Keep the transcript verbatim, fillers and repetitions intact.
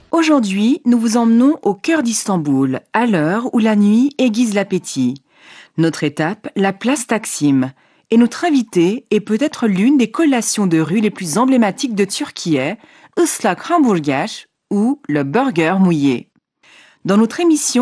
Aujourd'hui, nous vous emmenons au cœur d'Istanbul, à l'heure où la nuit aiguise l'appétit. Notre étape, la place Taksim. Et notre invitée est peut-être l'une des collations de rue les plus emblématiques de Turquie, Islak Hamburger ou le burger mouillé. Dans notre émission,